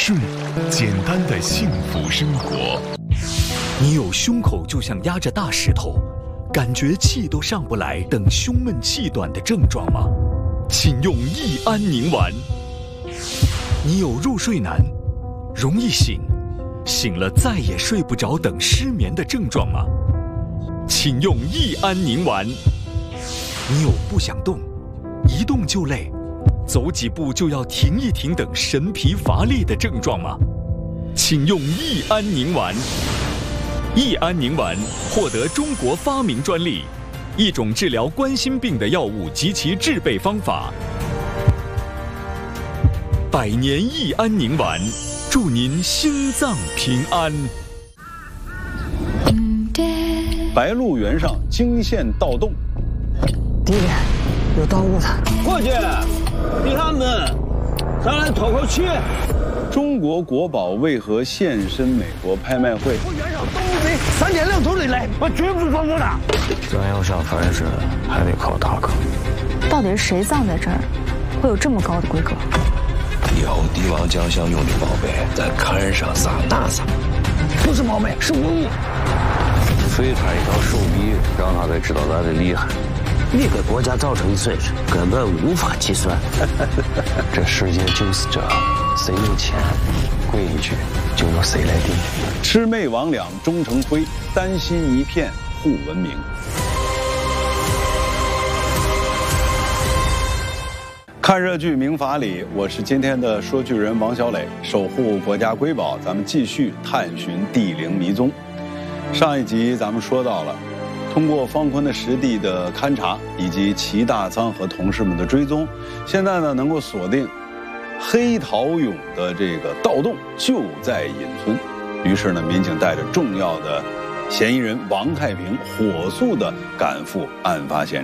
顺，简单的幸福生活。 你有胸口就像压着大石头，感觉气都上不来等胸闷气短的症状吗？请用益安宁丸。你有入睡难，容易醒，醒了再也睡不着等失眠的症状吗？请用益安宁丸。你有不想动，一动就累，走几步就要停一停等神疲乏力的症状吗？请用益安宁丸。益安宁丸获得中国发明专利，一种治疗冠心病的药物及其制备方法。100年益安宁丸，祝您心脏平安。 白鹿原上惊现盗洞， 地里有盗物的。 伙计，你看们，咱来透口气。 中国国宝为何现身美国拍卖会？ 我原上盗墓贼3天2头的来，我绝不放过他。 咱要想翻身，还得靠大哥。 到底是谁葬在这儿，会有这么高的规格？ 以后帝王将相用的宝贝，在龛上撒那撒。 不是宝贝，是文物。 废他一条手臂，让他才知道咱的厉害。 你给国家造成的损失根本无法计算。 这世界就是这，谁有钱，规矩就由谁来定。 魑魅魍魉终成灰，丹心一片护文明。看热剧《明法里》，我是今天的说剧人王小磊，守护国家瑰宝，咱们继续探寻帝陵迷踪。上一集咱们说到了，通过方坤的实地的勘察以及齐大仓和同事们的追踪，现在呢能够锁定黑陶俑的这个盗洞就在尹村。于是呢，民警带着重要的嫌疑人王太平火速的赶赴案发现场。